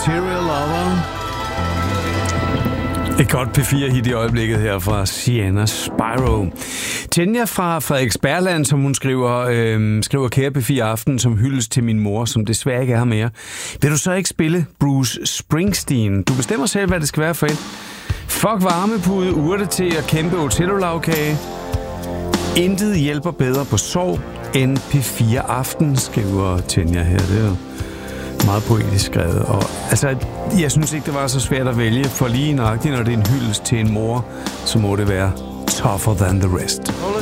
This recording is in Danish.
Material Lover. Et godt P4-hit i øjeblikket her fra Sienna Spyro. Tanja fra Frederiksbergland, som hun skriver kære P4 Aften som hyldes til min mor, som desværre ikke er her mere. Vil du så ikke spille Bruce Springsteen? Du bestemmer selv, hvad det skal være for et. Fuck varmepude, urte til at kæmpe Otello-lavkage. Intet hjælper bedre på sorg end P4 Aften, skriver Tanja her. Det er meget poetisk skrevet. Og, altså, jeg synes ikke, det var så svært at vælge, for lige nøjagtigt, når det er en hyldest til en mor, så må det være Tougher Than The Rest.